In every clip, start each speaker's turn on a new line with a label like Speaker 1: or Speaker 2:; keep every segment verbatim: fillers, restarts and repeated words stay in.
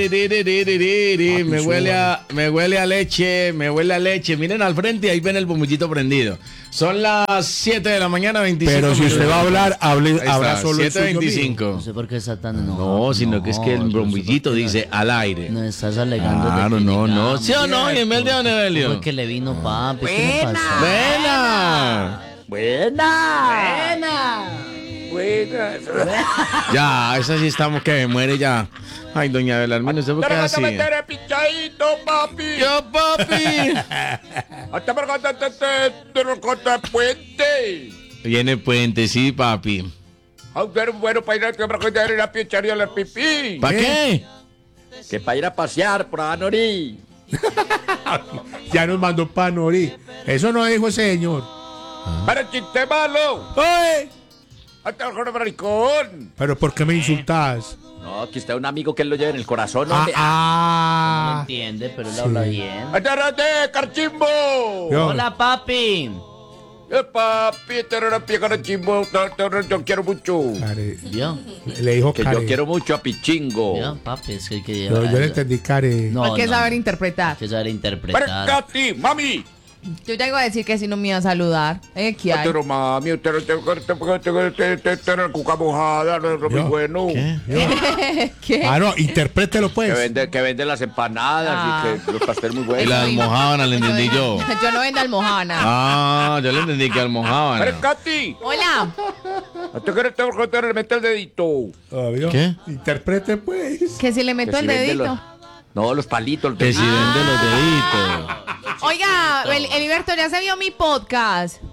Speaker 1: Me huele a, me huele a leche, me huele a leche. Miren al frente y ahí ven el bombullito prendido. Son las siete de la mañana, veinticinco
Speaker 2: Pero si usted va a hablar, hable,
Speaker 1: Ahí
Speaker 2: habla
Speaker 1: está,
Speaker 2: solo el
Speaker 1: siete
Speaker 2: suyo
Speaker 1: veinticinco.
Speaker 2: mismo.
Speaker 3: No sé por qué está tan enojado.
Speaker 1: No, sino que es que el
Speaker 3: no sé
Speaker 1: bombullito
Speaker 3: por qué
Speaker 1: dice al aire.
Speaker 3: No estás alegando.
Speaker 1: Claro,
Speaker 3: de
Speaker 1: no, no.
Speaker 3: digamos.
Speaker 1: ¿Sí o no? Y en vez de Don Evelio.
Speaker 3: Fue que le vino papi. ¿Qué le pasó?
Speaker 1: ¡Buena!
Speaker 4: Buena. Buena.
Speaker 1: Ya, esa sí estamos que me muere ya. Ay, doña Belarmino, ¿usted por qué es así?
Speaker 4: meter el pinchadito, papi.
Speaker 1: ¡Yo, papi!
Speaker 4: Hasta por contar de puente.
Speaker 1: Viene Puente, sí, papi.
Speaker 4: A ver, bueno, para ir a coger la pincharía la pipí.
Speaker 1: ¿Para qué?
Speaker 4: Que para ir a pasear por Anorí.
Speaker 2: Ya nos mandó Panori. Eso no dijo ese señor.
Speaker 4: Para el chiste malo.
Speaker 2: ¡Ay!
Speaker 4: Hasta el mejor maricón.
Speaker 2: Pero ¿por qué me insultas?
Speaker 4: No, aquí está un amigo que él lo lleva en el corazón,
Speaker 2: Ah,
Speaker 4: hombre.
Speaker 3: No
Speaker 2: ah.
Speaker 3: entiende, pero él habla bien.
Speaker 4: ¡Agárrate, carchimbo!
Speaker 2: Yo.
Speaker 3: Hola, papi.
Speaker 4: Eh, papi, este era una pie carchimbo. Yo quiero mucho.
Speaker 2: Care-
Speaker 3: ¿Vio?
Speaker 2: Le dijo
Speaker 4: Que
Speaker 2: care.
Speaker 4: yo quiero mucho a Pichingo.
Speaker 3: ¿Vio, papi? Es que hay que
Speaker 2: Yo,
Speaker 3: llevar.
Speaker 2: yo le entendí, care.
Speaker 3: No,
Speaker 5: Hay que
Speaker 3: no,
Speaker 5: saber
Speaker 3: no.
Speaker 5: interpretar.
Speaker 3: Hay que saber
Speaker 4: Para
Speaker 3: interpretar.
Speaker 4: Katy, mami.
Speaker 5: Yo ya iba a decir que si no me iba a saludar. Eh, ¿qué hay?
Speaker 4: Pero mami, usted no tiene la cuca mojada, no es muy
Speaker 2: Yo.
Speaker 4: bueno.
Speaker 1: ¿Qué?
Speaker 5: ¿Qué?
Speaker 2: Ah, no, interprételo
Speaker 4: Que
Speaker 2: pues.
Speaker 4: vende, que vende las empanadas
Speaker 5: Ah.
Speaker 4: y que los pasteles muy
Speaker 1: Y
Speaker 4: buenos.
Speaker 1: la almojábana le entendí yo.
Speaker 5: Yo no vendo almohana.
Speaker 1: Ah, yo le entendí que
Speaker 4: Para
Speaker 1: almojábana.
Speaker 4: Katy,
Speaker 5: Hola.
Speaker 4: hasta que tengo que tener mete el dedito.
Speaker 2: Ah, ¿vio?
Speaker 1: ¿Qué?
Speaker 2: Interprete pues.
Speaker 5: Que si le meto
Speaker 4: Que
Speaker 5: el
Speaker 4: si vende
Speaker 5: dedito.
Speaker 4: los- No, los palitos.
Speaker 1: Que si
Speaker 4: deditos.
Speaker 1: vende los deditos.
Speaker 5: Oiga, el, Heriberto, ya se vio mi podcast.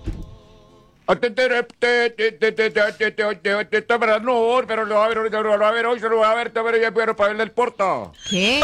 Speaker 4: No, pero lo va a ver ahorita, lo va a ver hoy, se lo va a ver, pero ya pero para verle el porta.
Speaker 5: ¿Qué?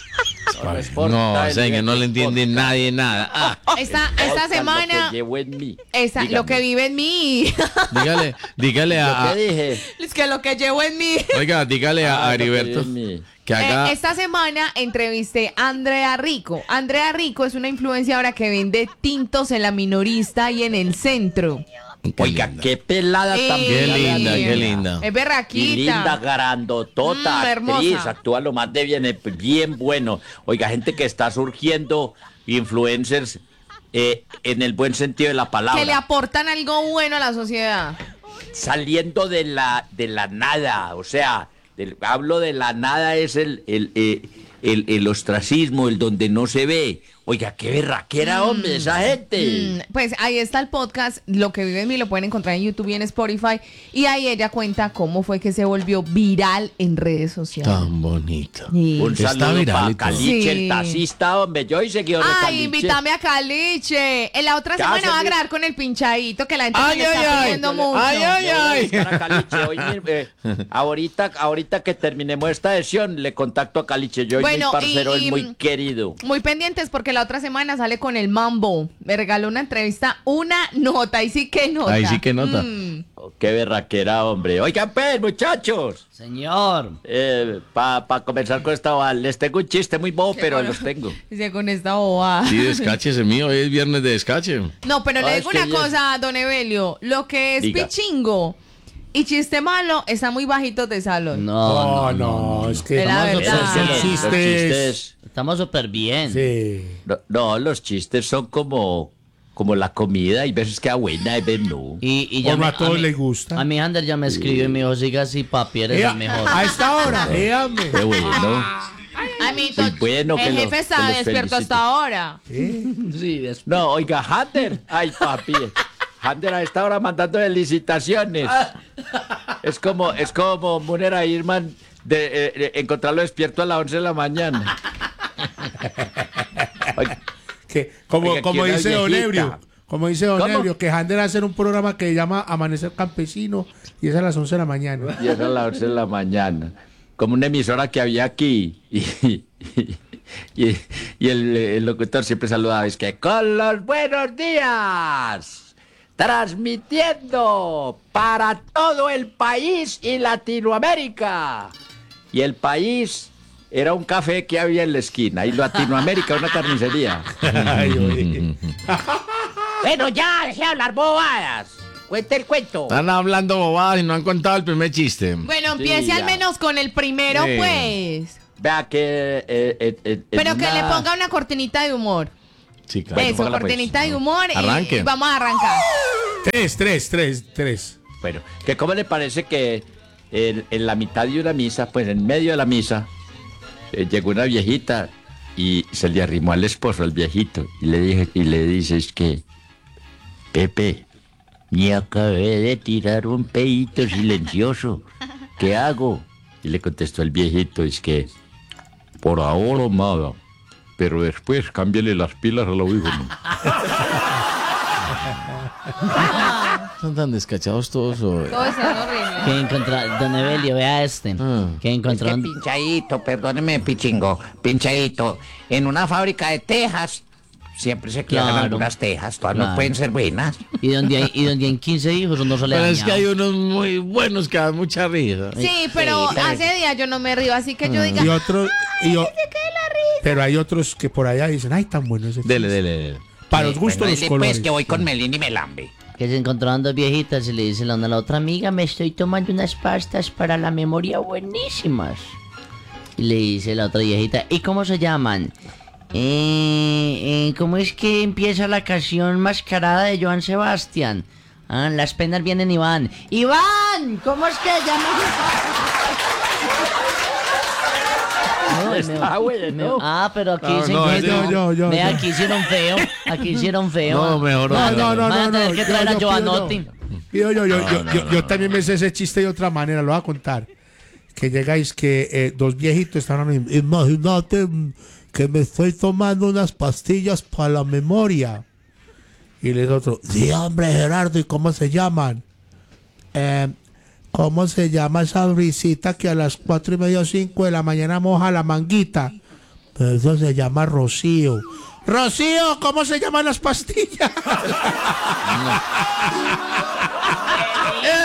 Speaker 1: No, señor, no le entiende nadie nada. Ah,
Speaker 5: Esta, esta semana.
Speaker 4: Lo que llevo en mí.
Speaker 5: Esa, lo
Speaker 4: Dígame.
Speaker 5: que vive en mí.
Speaker 1: dígale, dígale a,
Speaker 4: ¿Lo
Speaker 1: a-
Speaker 4: que dije?
Speaker 5: Es que lo que llevo en mí.
Speaker 1: oiga, dígale a,
Speaker 4: Ah,
Speaker 1: a
Speaker 4: lo que
Speaker 1: Heriberto
Speaker 4: vive en mí.
Speaker 1: que haga.
Speaker 5: Eh, esta semana entrevisté a Andrea Rico. Andrea Rico es una influenciadora que vende tintos en la minorista y en el centro.
Speaker 4: Oiga, qué pelada
Speaker 5: Eh,
Speaker 4: también.
Speaker 1: Qué
Speaker 4: la
Speaker 1: linda,
Speaker 4: niña.
Speaker 1: qué linda.
Speaker 5: Es berraquita.
Speaker 4: Y linda, grandotota,
Speaker 5: Mm, hermosa.
Speaker 4: actriz, actúa lo más de bien, eh, bien bueno. Oiga, gente que está surgiendo, influencers, eh, en el buen sentido de la palabra.
Speaker 5: Que le aportan algo bueno a la sociedad.
Speaker 4: Saliendo de la, de la nada, o sea, del- hablo de la nada es el, el, eh, el, el ostracismo, el donde no se ve. Oiga, qué berraquera, hombre, esa gente.
Speaker 5: Mm, Pues ahí está el podcast, Lo que vive en mí, lo pueden encontrar en YouTube y en Spotify. Y ahí ella cuenta cómo fue que se volvió viral en redes sociales.
Speaker 1: Tan bonito.
Speaker 5: Sí.
Speaker 4: Un
Speaker 1: Está
Speaker 4: saludo
Speaker 1: viral
Speaker 4: para
Speaker 1: y todo.
Speaker 4: Caliche,
Speaker 5: Sí.
Speaker 4: el taxista, hombre. Yo y seguidor de
Speaker 5: Ay,
Speaker 4: Caliche.
Speaker 5: invítame a Caliche. En la otra
Speaker 4: Ya,
Speaker 5: semana va a
Speaker 4: señor.
Speaker 5: grabar con el pinchadito que la gente
Speaker 1: Ay,
Speaker 5: me está
Speaker 1: ay, ay.
Speaker 5: pidiendo mucho.
Speaker 1: Ay, ay,
Speaker 4: Yo voy a
Speaker 1: ay.
Speaker 4: buscar a Caliche. Hoy, eh, ahorita, ahorita que terminemos esta sesión, le contacto a Caliche. Yo y
Speaker 5: Bueno,
Speaker 4: mi parcero,
Speaker 5: y-
Speaker 4: es muy querido.
Speaker 5: Muy pendientes porque la otra semana sale con el Mambo. Me regaló una entrevista, una nota. Ahí sí que nota.
Speaker 1: Ahí sí que nota.
Speaker 5: Mm.
Speaker 4: Oh, qué berraquera, hombre. Oigan, pues, muchachos.
Speaker 3: Señor.
Speaker 4: Eh, para pa comenzar con esta bobada, les tengo un chiste muy bobo,
Speaker 5: Qué
Speaker 4: pero
Speaker 5: bueno.
Speaker 4: los tengo.
Speaker 5: Dice con esta bobada.
Speaker 1: Sí, descáchese mío, hoy es viernes de descache.
Speaker 5: No, pero le
Speaker 4: Ah,
Speaker 5: digo
Speaker 4: es que
Speaker 5: una
Speaker 4: bien.
Speaker 5: cosa, don Evelio. Lo que es
Speaker 4: Diga.
Speaker 5: pichingo y chiste malo está muy bajito de salón.
Speaker 3: No,
Speaker 2: No, no, es que
Speaker 5: Es la
Speaker 2: son-
Speaker 5: verdad.
Speaker 2: son
Speaker 4: Los
Speaker 2: chistes.
Speaker 4: chistes.
Speaker 3: Estamos súper bien.
Speaker 2: Sí.
Speaker 4: No, no, los chistes son como, como la comida. Hay veces queda buena, hay veces no.
Speaker 3: Y, y
Speaker 2: O no
Speaker 3: me-
Speaker 2: a todos
Speaker 3: mí-
Speaker 2: les gusta.
Speaker 3: A mi Ander ya me escribió y me dijo, siga así, papi, eres
Speaker 2: Ea,
Speaker 3: el mejor.
Speaker 2: a esta hora, dígame.
Speaker 4: Qué bueno.
Speaker 5: Amito,
Speaker 4: Muy bueno que
Speaker 5: el
Speaker 4: lo-
Speaker 5: jefe
Speaker 4: que
Speaker 5: está
Speaker 4: los
Speaker 5: despierto
Speaker 4: felicite.
Speaker 5: hasta ahora.
Speaker 3: Sí, después.
Speaker 4: No, oiga, Hander. Ay, papi. Hander a esta hora mandando felicitaciones. Es como, es como Munera Irman de eh, eh, encontrarlo despierto a las once de la mañana. Oiga,
Speaker 2: Que, como
Speaker 4: Oiga,
Speaker 2: como
Speaker 4: que una
Speaker 2: dice Don
Speaker 4: viejita.
Speaker 2: Ebrio, como dice Don
Speaker 4: ¿Cómo?
Speaker 2: Ebrio, que Hander hacer un programa que se llama Amanecer Campesino y es a las once de la mañana.
Speaker 4: y es a las once de la mañana. Como una emisora que había aquí. Y, y- y el, el locutor siempre saludaba. Es que con los buenos días. Transmitiendo para todo el país y Latinoamérica. Y el país era un café que había en la esquina. Y Latinoamérica una carnicería.
Speaker 2: Ay, oye.
Speaker 4: Bueno, ya, dejé de hablar bobadas. Cuente el cuento.
Speaker 1: Están hablando bobadas y no han contado el primer chiste.
Speaker 5: Bueno,
Speaker 4: Sí,
Speaker 5: empiece al
Speaker 4: ya.
Speaker 5: menos con el primero,
Speaker 1: Sí.
Speaker 5: pues.
Speaker 4: vea que... eh, eh, eh, en
Speaker 5: Pero que
Speaker 4: una-
Speaker 5: le ponga una cortinita de humor.
Speaker 1: Sí, claro.
Speaker 5: Eso,
Speaker 4: póngala, pues.
Speaker 5: cortinita de humor. y-
Speaker 1: Arranque.
Speaker 5: Y vamos a arrancar.
Speaker 2: Tres, tres, tres, tres.
Speaker 4: Bueno, que cómo le parece que en, en la mitad de una misa, pues en medio de la misa, eh, llegó una viejita y se le arrimó al esposo, al viejito, y le dije, y le dice, es que, Pepe, me acabé de tirar un peito silencioso, ¿qué hago? Y le contestó el viejito, es que, por ahora nada, pero después cámbiale las pilas al audífono.
Speaker 1: Son tan descachados todos hoy.
Speaker 5: Todo eso es horrible.
Speaker 3: Que encontró, don Evelio, vea este.
Speaker 1: Ah.
Speaker 3: Que encontró.
Speaker 6: Es que pinchadito, perdóneme, pichingo, pinchadito. En una fábrica de tejas, siempre se quedan
Speaker 3: Claro.
Speaker 6: algunas tejas, todas
Speaker 3: Claro.
Speaker 6: no pueden ser buenas.
Speaker 3: Y donde hay, y donde hay quince hijos, uno solo le
Speaker 1: Pero es que hay
Speaker 3: dañado.
Speaker 1: unos muy buenos que dan mucha risa.
Speaker 5: Sí, pero
Speaker 6: Sí,
Speaker 5: hace días yo no me río, así que yo diga.
Speaker 2: Y otros. Y o- pero hay otros que por allá dicen, ay, tan bueno ese
Speaker 1: Dele,
Speaker 2: chiste".
Speaker 1: dele, dele.
Speaker 2: Para los gustos,
Speaker 6: Bueno,
Speaker 2: los
Speaker 6: dile,
Speaker 2: colores.
Speaker 6: pues que voy con Melín y Melambe.
Speaker 3: Que se encontraron dos viejitas y le dice la una a la otra, amiga, me estoy tomando unas pastas para la memoria buenísimas. Y le dice la otra viejita, ¿y cómo se llaman? Eh, eh, ¿Cómo es que empieza la canción Mascarada de Joan Sebastián? Ah, las penas vienen y van. ¡Iván! ¿Cómo es que se llama? No, me-
Speaker 4: Está bueno.
Speaker 3: me- ah, pero aquí
Speaker 1: No,
Speaker 3: se
Speaker 1: no,
Speaker 3: encuentra-
Speaker 2: yo, yo, yo,
Speaker 3: Ve,
Speaker 2: yo.
Speaker 3: aquí hicieron feo. Aquí hicieron feo.
Speaker 1: No, mejor
Speaker 2: No,
Speaker 1: no.
Speaker 2: no, no,
Speaker 3: Van a
Speaker 2: no,
Speaker 3: tener
Speaker 2: no.
Speaker 3: que
Speaker 2: yo-
Speaker 3: traer a
Speaker 2: yo pido
Speaker 3: Giovanotti.
Speaker 2: yo. Pido yo, yo, yo, yo, yo también me sé ese chiste de otra manera, lo voy a contar. Que llegáis que eh, dos viejitos están hablando, imagínate mm, que me estoy tomando unas pastillas para la memoria. Y les otro, sí, hombre, Gerardo, ¿y cómo se llaman? Eh, ¿Cómo se llama esa brisita que a las cuatro y media o cinco de la mañana moja la manguita? Pero eso se llama Rocío. Rocío, ¿cómo se llaman las pastillas?